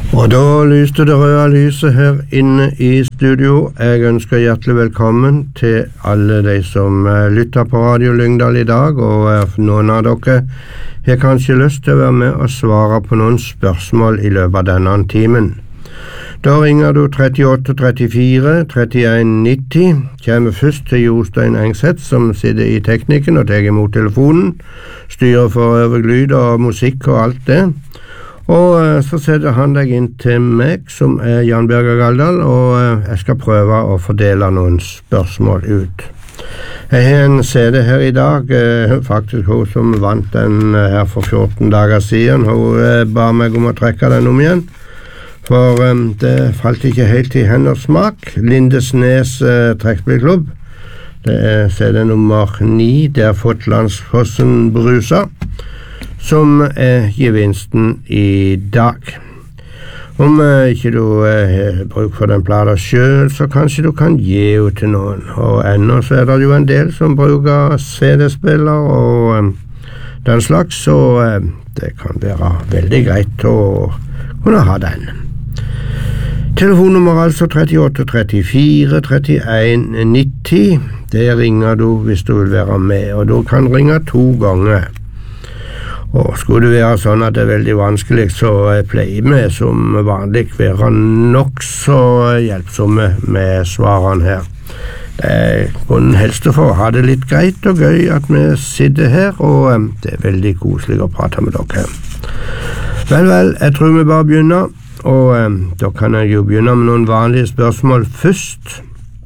Og da lyste det røde lyset her inne i studio. Jeg ønsker hjertelig velkommen til alle de som lytter på Radio Lyngdal i dag, og noen av dere har kanskje lyst til å være med og svare på noen spørsmål i løpet av denne timen. Da ringer du 38 34 31 90, kommer først til Jostein Engseth som sitter i teknikken og tar imot telefonen, styrer for øvrig lyd og musikk og alt det. Og så setter han deg inn til meg, som Jan Bjørgar Galdal, og jeg skal prøve å fordele noen spørsmål ut. Jeg har en CD her i dag, faktisk hun som vant den her for 14 dager siden. Hun ba meg om å trekke den om igjen, for det falt ikke helt i hennes smak. Lindesnes trekkspillklubb, det CD nummer 9, der Fotlandsfossen bruser, som gevinsten i dag. Om ikke du har bruk for den plata selv, så kanskje du kan gi ut til noen. Og ennå så det jo en del som bruker CD-spiller og den slags, så det kan være veldig greit å kunne ha den. Telefonnummer altså 38 34 31 90. Det ringer du hvis du vil være med, og du kan ringe 2 ganger. Og skulle det være sånn at det veldig vanskelig, så pleier vi som vanlig være nok så hjelpsomme med svarene her. Det kunne helst for å ha det litt greit og gøy at vi sitter her, og det veldig koselig å prate med dere. Vel, jeg tror vi bare begynner, og da kan jeg jo begynne med noen vanlige spørsmål først.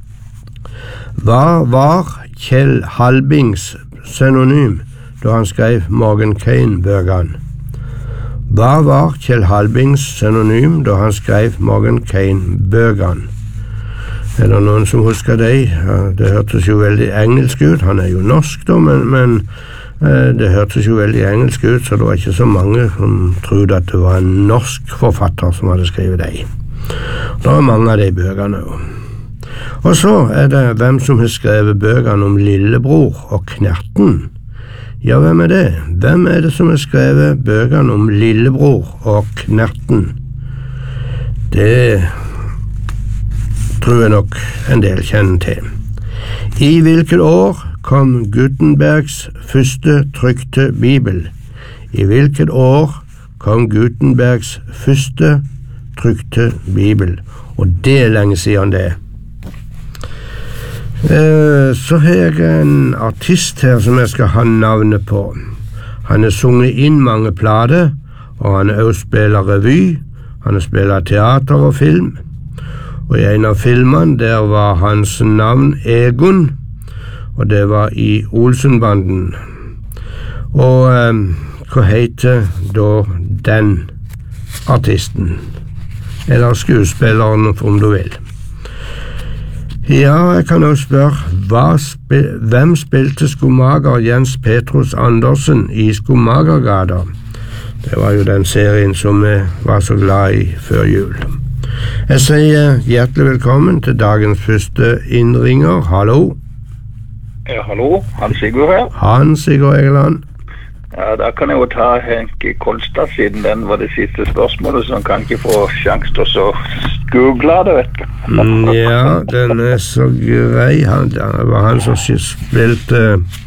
Hva var Kjell Halbings synonym da han skrev Morgan Cain-bøkene? Hva var Kjell Halbings synonym da han skrev Morgan Cain-bøkene? Det noen som husker det? Det hørtes jo veldig engelsk ut. Han jo norsk da, men det hørtes jo veldig engelsk ut, så det var ikke så mange som trodde at det var en norsk forfatter som hadde skrevet det. Det var mange av de bøkene også. Og så det hvem som har skrevet bøkene om Lillebror og Knerten. Ja, hvem det? Hvem det som har skrevet bøkene om Lillebror og Knerten? Det tror jeg nok en del kjenner til. I hvilket år kom Gutenbergs første trykte bibel? I hvilket år kom Gutenbergs første trykte bibel? Og det lenge siden det. Så har jeg en artist her som jeg skal ha navnet på. Han har sunget inn mange plater, og han har også spillet revy, han har spillet teater og film, og i en av filmene der var hans navn Egon, og det var i Olsenbanden. Og hva heter da den artisten? Eller skuespilleren, om du vil. Ja, jeg kan også spørre, hvem spilte skomager Jens Petrus Andersen i Skomagergata? Det var jo den serien som vi var så glad i før jul. Jeg sier hjertelig velkommen til dagens første innringer. Hallo? Ja, hallo. Hans Sigurd her. Hans Sigurd Egeland. Ja, da kan jeg jo ta Henke Kolstad, siden den var det siste spørsmålet, så han kan ikke få sjanse til å google det, vet du. Ja, den så grei. Det var han som spilte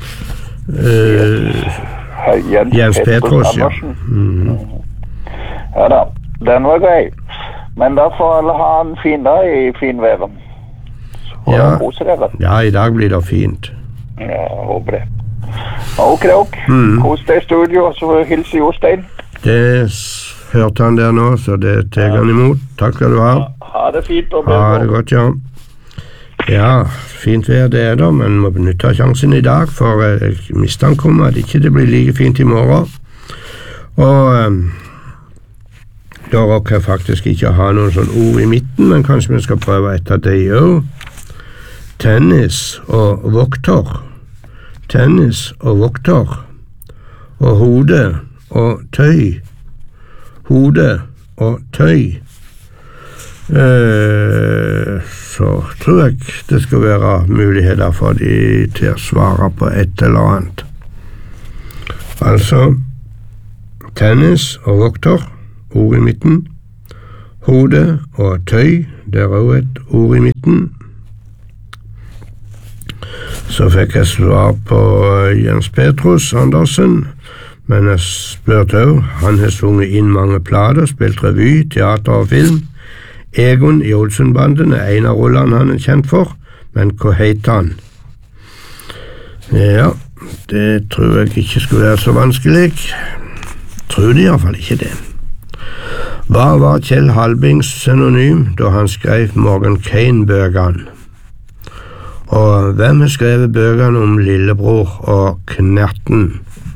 Jens Petrus, ja. Ja da, den var grei. Men da får alle ha en fin dag i finværen. Ja. Ja, i dag blir det fint. Ja, jeg håper det. Ok. Kos deg i studio, og så hilser Jostein. Det hørte han der nå, så det tar han imot. Takk skal du ha. Ha det fint. Ha det godt, ja. Ja, fint vær det da, men må benytte sjansen i dag, for mistanke om at ikke det blir like fint i morgen. Og da råker jeg faktisk ikke ha noen sånn ord i midten, men kanskje vi skal prøve etter det jo. Tennis og vokter. Tennis og vokter, og hode og tøy, hode og tøy. Så tror jeg det skal være muligheter for de til å svare på et eller annet. Altså tennis og vokter, ord i midten, hode og tøy, det er også et ord i midten. Så fikk jeg svar på Jens Petrus Andersen, men jeg spurte også, han har sunget inn mange plater, spilt revy, teater og film. Egon i Olsenbanden er en av rollene han er kjent for, men hva heter han? Ja, det tror jeg ikke skulle være så vanskelig. Tror de i hvert fall ikke det. Hva var Kjell Halbings synonym da han skrev Morgan Cain-bøkene? Og hvem har skrevet bøkene om Lillebror og Knerten?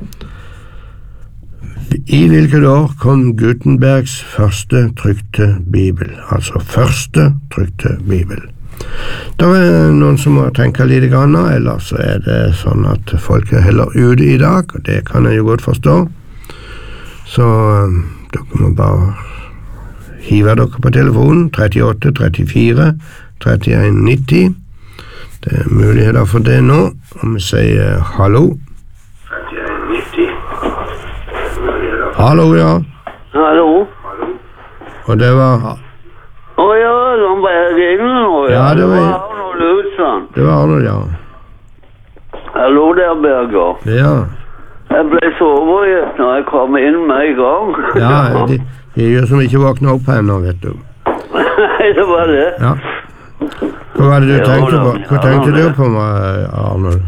I hvilket år kom Gutenbergs første trykte bibel? Altså første trykte bibel. Det er noen som må tenke litt grann, eller så er det sånn at folk er heller ute i dag, og det kan jeg jo godt forstå. Så dere må bare hive dere på telefonen, 38 34 31 90. Det er muligheter for det nå, og vi sier hallo. 31 90. Hallo, ja. Hallo. Og det var... Ja, de var inne nå, ja. Ja, det var Arnold Utsand. Det var Arnold, ja. Hallo der, Berger. Ja. Jeg ble så overgitt når jeg kom inn med en gang. Ja, de er jo som ikke våkner opp her nå, vet du. Nei, det var det. Ja. Hva var det du tenkte på? Hva tenkte du på meg, Arnold?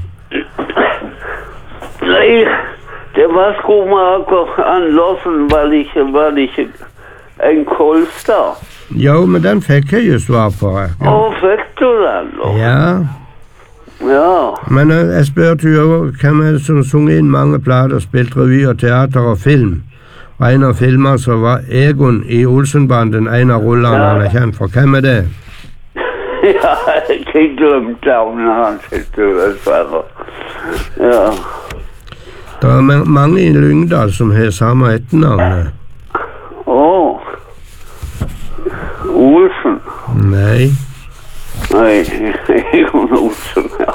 Nei, det var skomaker Andersen, var det ikke en Kolstad? Jo, men den fikk jeg jo svar på. Ja. Å, fikk du den da? Ja. Ja. Men jeg spurte jo hvem er det som sunget inn mange plater, spilt revy og teater og film. Og en av filmene så var Egon i Olsenbanden, en av rollene han er kjent for. Hvem er det? Ja, jeg har ikke glemt navnet hans, dessverre. Ja. Det er mange i Lyngdal som har samme etternavn. Olsen? Nei. Nei, Egon Olsen, ja.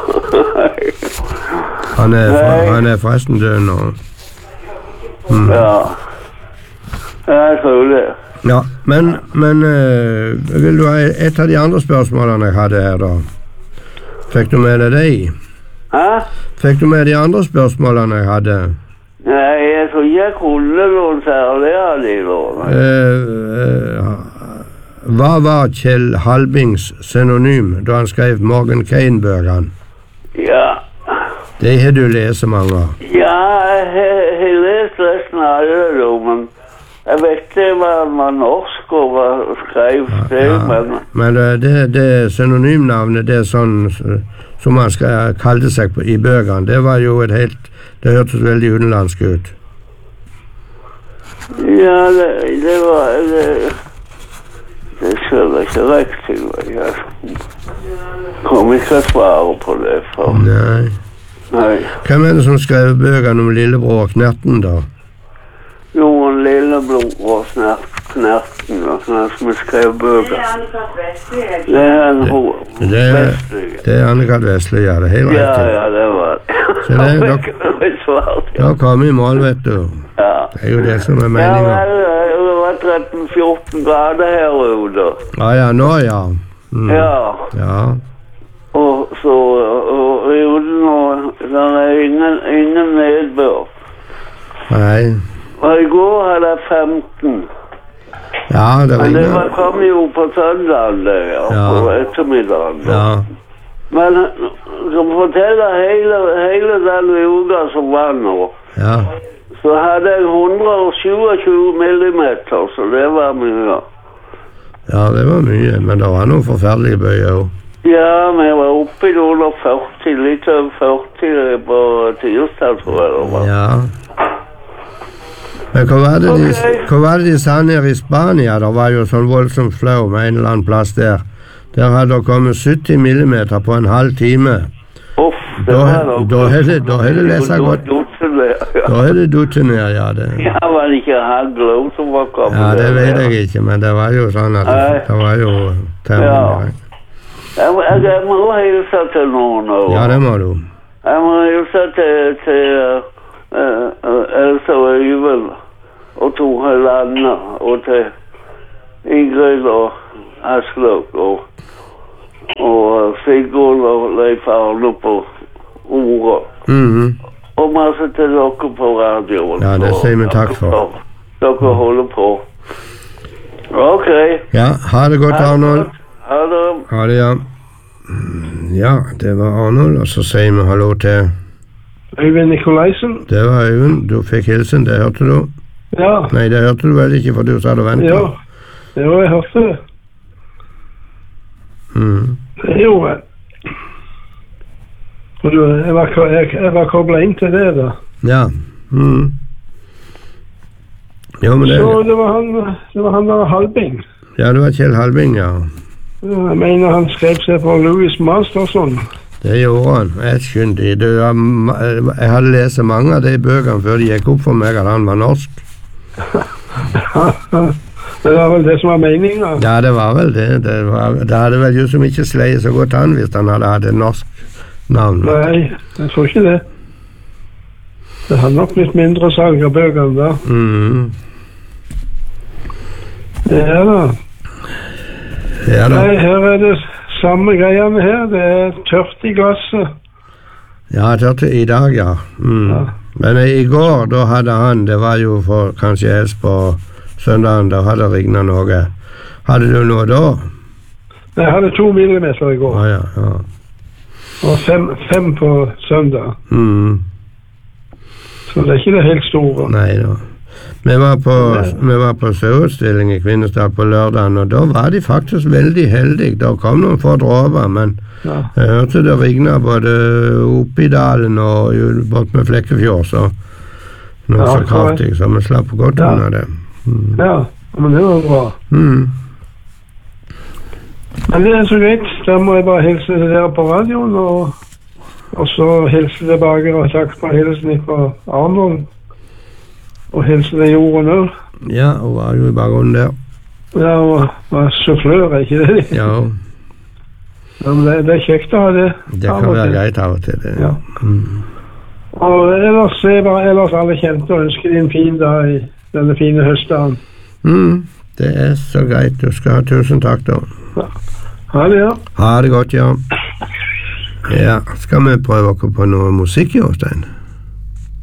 Han er forresten død nå. Ja. Jeg tror det. Ja, men vil du ha et av de andre spørsmålene jeg hadde her da? Fikk du med deg det i? Hæ? Fikk du med de andre spørsmålene jeg hadde? Nei, jeg tror ikke jeg kunne noen særlig av de da. Hva var Kjell Halbings synonym da han skrev Morgan Cain-bøkene? Ja. Det har du lest mange av. Ja, jeg har lest resten av det da, men jeg vet ikke hva han var norsk og hva skrev det, men det synonymnavnet, det er sånn som han kalte seg i bøkene, det var jo det hørtes veldig utenlandsk ut. Ja, det var det skjønner ikke riktig, jeg kom ikke å svare på det for. Nei. Hvem er det som skrev bøkene om Lillebror og Knerten da? Jo, en Lillebror og Knerten, han som skrev bøker. Det er Anne-Kat. Anne-Kat. Vestli, ja, det er helt riktig. Ja, det var det. Så da kom vi i mål, vet du. Ja. Det er jo det som er meningen. Ja, det var 13-14 grader her ute. Ja, nå, ja. Ja. Og så uten det er ingen nedbør. Nei. Og i går hadde jeg 15. Ja, det var ingen. Men det kom jo på søndagen der, på ettermiddagen. Ja. Men som forteller hele den uka som var nå, så hadde jeg 127 millimeter, så det var mye. Ja, det var mye, men det var noen forferdelige bøyer også. Ja, men jeg var oppe i under 40, litt over 40 på tirsdag, tror jeg det var. Ja. Men hva var det de sa nede i Spania? Det var jo sånn voldsomt flau med en eller annen plass der. Der hadde det kommet 70 millimeter på en halv time. Uff, det var det. Da har det lest godt. Da har det duttet ned, ja. Ja, var det ikke hagl som var kommet? Ja, det vet jeg ikke, men det var jo sånn at det var jo temmelig. Jeg må hilse til noen nå. Ja, det må du. Jeg må hilse til Elsa og Øyvind og Tore Lande og til Ingrid og Aslak og Sigurd og Leif Arne på ordet. Og masse til dere på radioen. Ja, det sier vi takk for. Dere holder på. Ok. Ja, ha det godt, Arnold. Ha det. Ha det, ja. Ja, det var Arnold, og så sier vi hallo til Øyvind Nikolaisen. Det var Øyvind, du fikk hilsen, det hørte du? Ja. Nei, det hørte du vel ikke, for du sa du ventet. Jo, jeg hørte det. Det gjorde jeg. Jeg var koblet inn til det da. Ja. Jo, men det... Så det var han der Halbing. Ja, det var Kjell Halbing, ja. Jeg mener han skrev seg på Louis Masterson. Det gjorde han, skyndig. Jeg hadde lest mange av de bøkene før de gikk opp for meg at han var norsk. Det var vel det som var meningen. Ja, det var vel det. Det hadde vel jo som ikke sleiet så godt han hvis han hadde hatt et norsk navn. Nei, jeg tror ikke det. Det har nok litt mindre salg av bøkene da. Det er da. Nei, her er det samme greiene her. Det er tørt i glasset. Ja, tørt i dag, ja. Men i går, da hadde han, det var jo for kanskje helst på søndagen, da hadde det regnet noe. Hadde du noe da? Jeg hadde 2 millimeter i går. Ja. Og 5 på søndag. Så det er ikke det helt store. Nei da. Vi var på sauutstilling i Kvinesdal på lørdagen, og da var de faktisk veldig heldige. Da kom noen få dråper, men jeg hørte det regnet både oppe i dalen og bort med Flekkefjord, så noe så kraftig, så vi slapp godt unna det. Ja, men det var bra. Men det er så greit. Da må jeg bare hilse til dere på radioen, og så hilse tilbake og takk for hilsen fra Arnold. Og hilse til Jorunn også. Ja, hun var jo i bakgrunnen der. Ja, hun var sjåfør, ikke det? Ja. Men det er kjekt å ha det. Det kan være greit av og til, det. Ja. Og ellers alle kjente og ønsker de en fin dag i denne fine høstdagen. Det er så greit. Du skal ha 1000 takk da. Ja. Ha det, ja. Ha det godt, ja. Ja, skal vi prøve oss på noe musikk, Jostein?